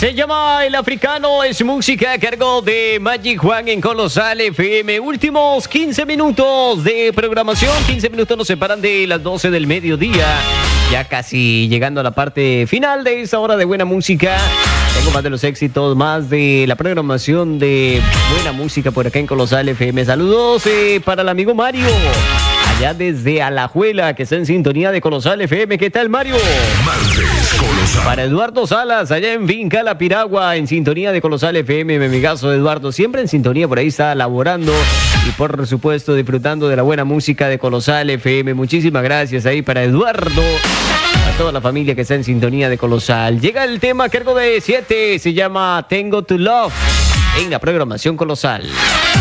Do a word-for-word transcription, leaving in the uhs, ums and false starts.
Se llama El Africano, es música a cargo de Magic Juan en Colosal F M. Últimos quince minutos de programación, quince minutos nos separan de las doce del mediodía. Ya casi llegando a la parte final de esta hora de buena música. Tengo más de los éxitos, más de la programación de buena música por acá en Colosal F M. Saludos eh, para el amigo Mario, allá desde Alajuela, que está en sintonía de Colosal F M. ¿Qué tal, Mario? Martes Colosal. Para Eduardo Salas, allá en Finca La Piragua, en sintonía de Colosal F M. Mi amigazo Eduardo, siempre en sintonía, por ahí está laborando y por supuesto disfrutando de la buena música de Colosal F M. Muchísimas gracias ahí para Eduardo, a toda la familia que está en sintonía de Colosal. Llega el tema a cargo de siete, se llama Tengo to Love en la programación Colosal.